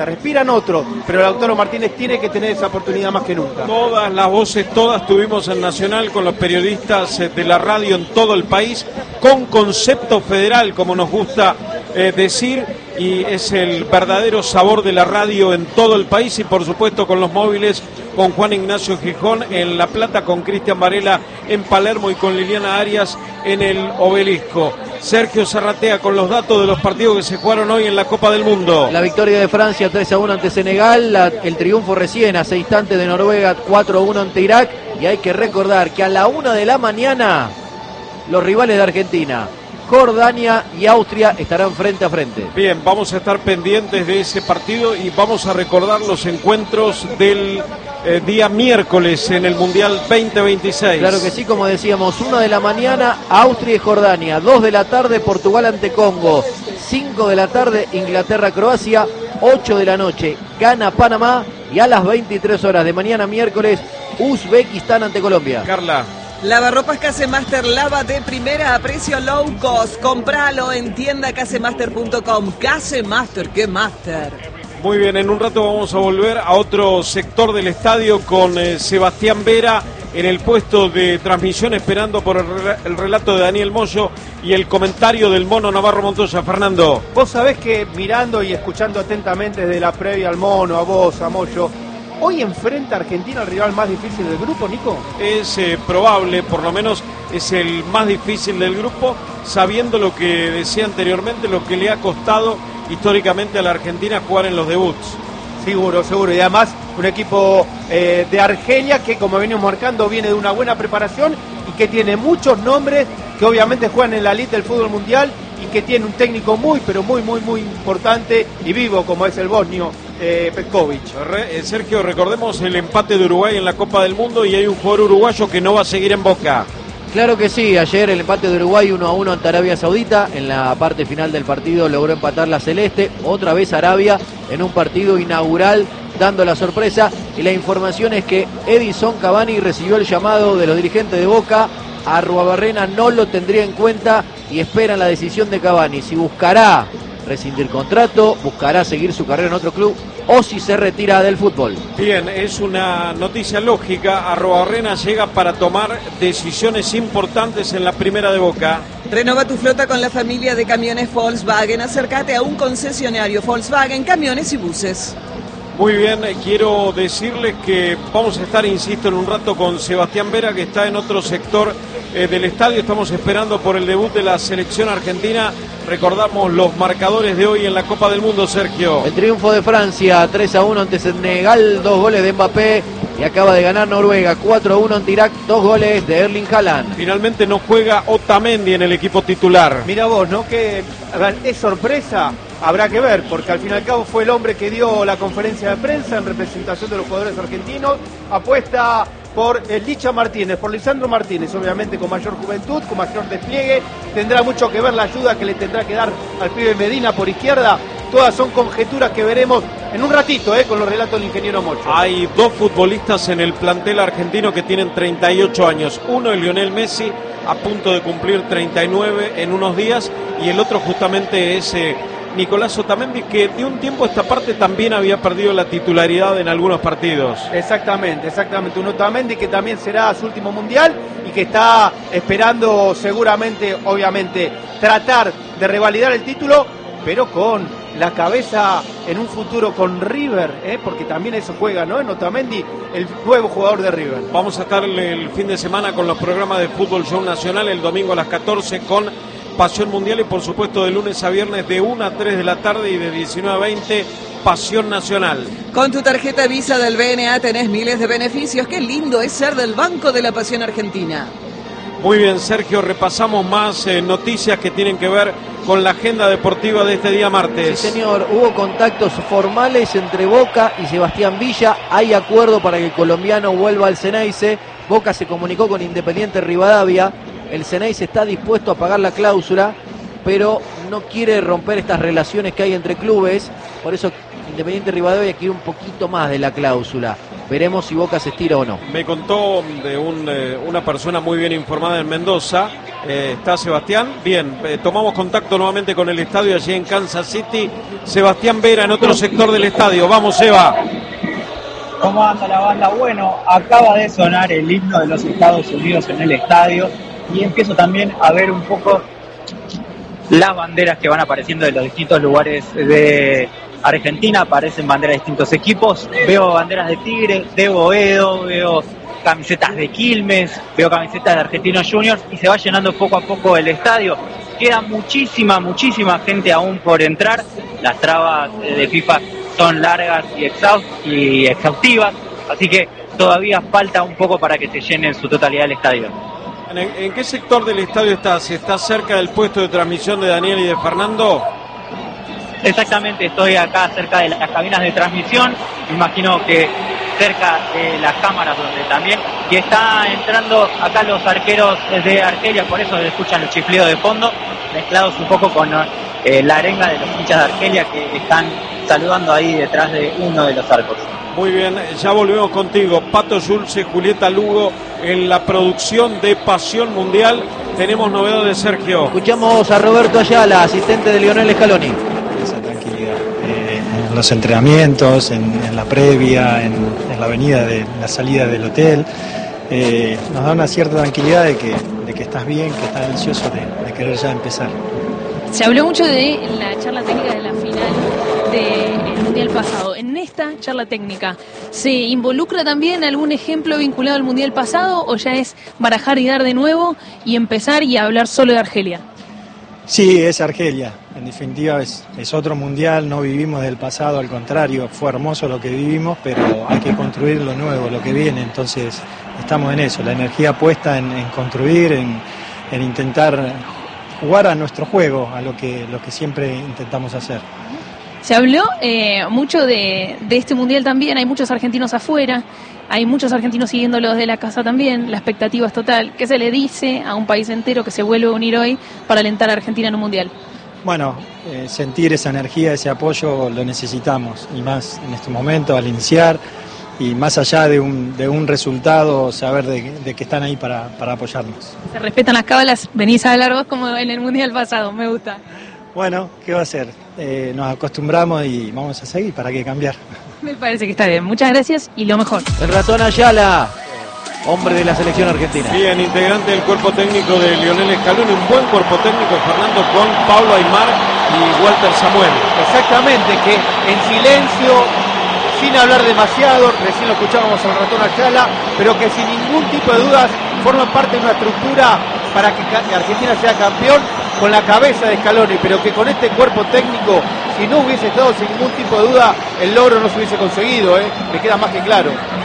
falta, respiran otros, pero Lautaro Martínez tiene que tener esa oportunidad más que nunca. Todas las voces, todas tuvimos en Nacional con los periodistas de la radio en todo el país, con concepto federal, como nos gusta decir, y es el verdadero sabor de la radio en todo el país, y por supuesto con los móviles, con Juan Ignacio Gijón en La Plata, con Cristian Varela en Palermo y con Liliana Arias en el Obelisco. Sergio Zarratea con los datos de los partidos que se jugaron hoy en la Copa del Mundo. La victoria de Francia 3-1 ante Senegal, el triunfo recién hace instantes de Noruega 4-1 ante Irak, y hay que recordar que a la 1 de la mañana los rivales de Argentina, Jordania y Austria, estarán frente a frente. Bien, vamos a estar pendientes de ese partido y vamos a recordar los encuentros del día miércoles en el Mundial 2026. Claro que sí, como decíamos, 1 de la mañana Austria y Jordania, 2 de la tarde Portugal ante Congo, 5 de la tarde Inglaterra-Croacia, 8 de la noche Ghana-Panamá, y a las 23 horas de mañana miércoles Uzbekistán ante Colombia. Carla. Lavarropas Casemaster, lava de primera a precio low cost. Compralo en tienda casemaster.com. Casemaster, qué master. Muy bien, en un rato vamos a volver a otro sector del estadio con Sebastián Vera en el puesto de transmisión, esperando por el relato de Daniel Moyo y el comentario del Mono Navarro Montoya. Fernando. Vos sabés que mirando y escuchando atentamente desde la previa al Mono, a vos, a Moyo, ¿hoy enfrenta a Argentina al rival más difícil del grupo, Nico? Es probable, por lo menos es el más difícil del grupo, sabiendo lo que decía anteriormente, lo que le ha costado históricamente a la Argentina jugar en los debuts. Seguro, seguro. Y además un equipo de Argelia que, como venimos marcando, viene de una buena preparación y que tiene muchos nombres que obviamente juegan en la elite del fútbol mundial y que tiene un técnico muy, pero muy importante y vivo, como es el bosnio Petkovic. Sergio, recordemos el empate de Uruguay en la Copa del Mundo y hay un jugador uruguayo que no va a seguir en Boca. Claro que sí, ayer el empate de Uruguay 1-1 ante Arabia Saudita, en la parte final del partido logró empatar la Celeste, otra vez Arabia en un partido inaugural dando la sorpresa, y la información es que Edison Cavani recibió el llamado de los dirigentes de Boca, Arruabarrena no lo tendría en cuenta y esperan la decisión de Cavani, si buscará rescindir contrato, buscará seguir su carrera en otro club o si se retira del fútbol. Bien, es una noticia lógica. Arruabarrena llega para tomar decisiones importantes en la primera de Boca. Renova tu flota con la familia de camiones Volkswagen. Acércate a un concesionario Volkswagen, camiones y buses. Muy bien, quiero decirles que vamos a estar, insisto, en un rato con Sebastián Vera, que está en otro sector del estadio. Estamos esperando por el debut de la selección argentina. Recordamos los marcadores de hoy en la Copa del Mundo, Sergio. El triunfo de Francia 3-1 ante Senegal, 2 goles de Mbappé, y acaba de ganar Noruega 4-1 ante Irak, 2 goles de Erling Haaland. Finalmente no juega Otamendi en el equipo titular. Mira vos, ¿no? Que es sorpresa. Habrá que ver, porque al fin y al cabo fue el hombre que dio la conferencia de prensa en representación de los jugadores argentinos. Apuesta por Licha Martínez, por Lisandro Martínez, obviamente con mayor juventud, con mayor despliegue. Tendrá mucho que ver la ayuda que le tendrá que dar al pibe Medina por izquierda. Todas son conjeturas que veremos en un ratito, con los relatos del ingeniero Mocho. Hay dos futbolistas en el plantel argentino que tienen 38 años. Uno es Lionel Messi, a punto de cumplir 39 en unos días, y el otro justamente es Nicolás Otamendi, que de un tiempo a esta parte también había perdido la titularidad en algunos partidos. Exactamente. Un Otamendi que también será su último mundial y que está esperando seguramente, obviamente, tratar de revalidar el título, pero con la cabeza en un futuro con River, porque también eso juega, ¿no? En Otamendi, el nuevo jugador de River. Vamos a estar el fin de semana con los programas de Fútbol Show Nacional, el domingo a las 14 con Pasión Mundial, y por supuesto de lunes a viernes de 1 a 3 de la tarde y de 19 a 20 Pasión Nacional. Con tu tarjeta Visa del BNA tenés miles de beneficios. Qué lindo es ser del Banco de la Pasión Argentina. Muy bien, Sergio, repasamos más noticias que tienen que ver con la agenda deportiva de este día martes. Sí, señor, hubo contactos formales entre Boca y Sebastián Villa. Hay acuerdo para que el colombiano vuelva al Ceneice. Boca se comunicó con Independiente Rivadavia. El Ceneice está dispuesto a pagar la cláusula, pero no quiere romper estas relaciones que hay entre clubes. Por eso Independiente Rivadavia quiere un poquito más de la cláusula. Veremos si Boca se estira o no. Me contó de una persona muy bien informada en Mendoza ¿Está Sebastián? Bien, tomamos contacto nuevamente con el estadio allí en Kansas City. Sebastián Vera en otro sector del estadio. Vamos, Seba. ¿Cómo anda la banda? Bueno, acaba de sonar el himno de los Estados Unidos en el estadio y empiezo también a ver un poco las banderas que van apareciendo de los distintos lugares de Argentina. Aparecen banderas de distintos equipos. Veo banderas de Tigre, de Boedo, veo camisetas de Quilmes, veo camisetas de Argentinos Juniors y se va llenando poco a poco el estadio. Queda muchísima gente aún por entrar. Las trabas de FIFA son largas y exhaustivas, así que todavía falta un poco para que se llene en su totalidad el estadio. ¿En qué sector del estadio estás? ¿Estás cerca del puesto de transmisión de Daniel y de Fernando? Exactamente, estoy acá cerca de las cabinas de transmisión, me imagino que cerca de las cámaras donde también, y está entrando acá los arqueros de Argelia, por eso se escuchan los chiflidos de fondo, mezclados un poco con la arenga de los hinchas de Argelia que están saludando ahí detrás de uno de los arcos. Muy bien, ya volvemos contigo. Pato Schulze, Julieta Lugo en la producción de Pasión Mundial. Tenemos novedades, Sergio. Escuchamos a Roberto Ayala, asistente de Lionel Scaloni. Esa tranquilidad en los entrenamientos, en la previa, en la avenida de la salida del hotel, nos da una cierta tranquilidad de que estás bien, que estás ansioso de querer ya empezar. Se habló mucho de la charla técnica de la final del Mundial pasado. En esta charla técnica, ¿se involucra también algún ejemplo vinculado al Mundial pasado o ya es barajar y dar de nuevo y empezar y hablar solo de Argelia? Sí, es Argelia. En definitiva es otro mundial, no vivimos del pasado, al contrario, fue hermoso lo que vivimos, pero hay que construir lo nuevo, lo que viene, entonces estamos en eso, la energía puesta en construir, en intentar jugar a nuestro juego, a lo que siempre intentamos hacer. Se habló mucho de este mundial también, hay muchos argentinos afuera, hay muchos argentinos siguiéndolos de la casa también, la expectativa es total. ¿Qué se le dice a un país entero que se vuelve a unir hoy para alentar a Argentina en un mundial? Bueno, sentir esa energía, ese apoyo lo necesitamos, y más en este momento al iniciar, y más allá de un resultado, saber de que están ahí para apoyarnos. Se respetan las cábalas, venís a hablar vos como en el mundial pasado, me gusta. Bueno, ¿qué va a ser? Nos acostumbramos y vamos a seguir, ¿para qué cambiar? Me parece que está bien, muchas gracias y lo mejor. El ratón Ayala, hombre de la selección argentina. Bien, integrante del cuerpo técnico de Lionel Scaloni, un buen cuerpo técnico, Fernando, con Pablo Aimar y Walter Samuel. Exactamente, que en silencio, sin hablar demasiado, recién lo escuchábamos al ratón Ayala, pero que sin ningún tipo de dudas forman parte de una estructura para que Argentina sea campeón con la cabeza de Scaloni, pero que con este cuerpo técnico, si no hubiese estado sin ningún tipo de duda, el logro no se hubiese conseguido, me queda más que claro.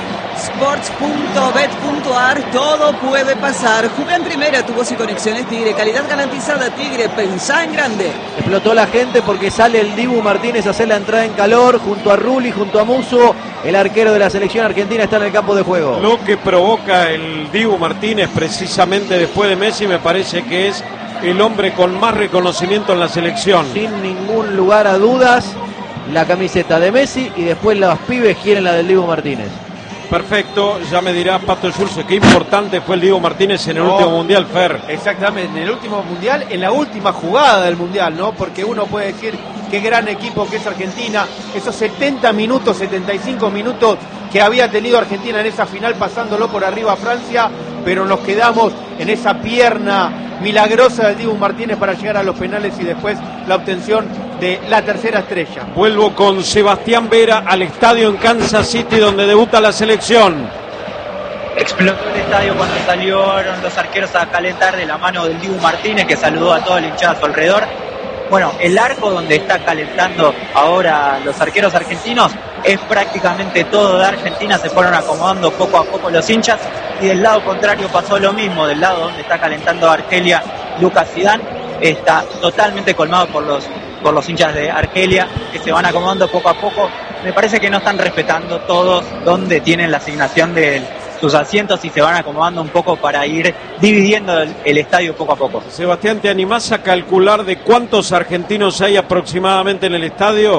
Sports.bet.ar, todo puede pasar. Juega en primera, tu voz y conexiones Tigre, calidad garantizada Tigre, pensá en grande. Explotó la gente porque sale el Dibu Martínez a hacer la entrada en calor, junto a Rulli, junto a Musso, el arquero de la selección argentina está en el campo de juego. Lo que provoca el Dibu Martínez precisamente después de Messi me parece que es el hombre con más reconocimiento en la selección. Sin ningún lugar a dudas, la camiseta de Messi y después los pibes quieren la del Dibu Martínez. Perfecto, ya me dirá Pato Schulze qué importante fue el Dibu Martínez en el último mundial, Fer. Exactamente, en el último mundial, en la última jugada del mundial, ¿no? Porque uno puede decir qué gran equipo que es Argentina, esos 70 minutos, 75 minutos que había tenido Argentina en esa final pasándolo por arriba a Francia, pero nos quedamos en esa pierna milagrosa del Dibu Martínez para llegar a los penales y después la obtención de la tercera estrella. Vuelvo con Sebastián Vera al estadio en Kansas City donde debuta la selección. Explotó el estadio cuando salieron los arqueros a calentar de la mano del Dibu Martínez, que saludó a todo el hinchado a su alrededor. Bueno, el arco donde está calentando ahora los arqueros argentinos es prácticamente todo de Argentina, se fueron acomodando poco a poco los hinchas y del lado contrario pasó lo mismo, del lado donde está calentando Argelia, Lucas Zidane está totalmente colmado por los hinchas de Argelia que se van acomodando poco a poco. Me parece que no están respetando todos donde tienen la asignación de sus asientos y se van acomodando un poco para ir dividiendo el estadio poco a poco. Sebastián, ¿te animás a calcular de cuántos argentinos hay aproximadamente en el estadio?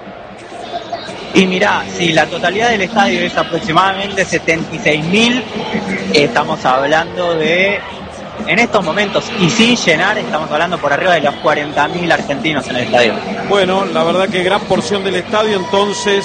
Y mirá, si la totalidad del estadio es aproximadamente 76.000, estamos hablando de en estos momentos y sin llenar, estamos hablando por arriba de los 40.000 argentinos en el estadio. Bueno, la verdad que gran porción del estadio entonces